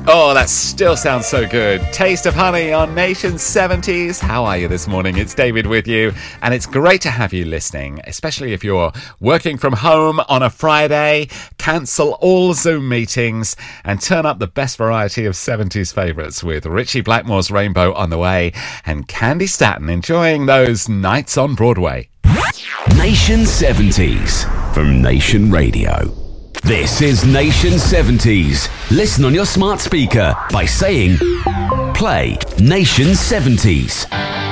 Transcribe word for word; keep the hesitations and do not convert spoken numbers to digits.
Oh, that still sounds so good. Taste of Honey on Nation seventies. How are you this morning? It's David with you, and it's great to have you listening, especially if you're working from home on a Friday. Cancel all Zoom meetings and turn up the best variety of seventies favourites with Ritchie Blackmore's Rainbow on the way and Candy Staton enjoying those nights on Broadway. Nation seventies from Nation Radio. This is Nation seventies. Listen on your smart speaker by saying, play Nation seventies.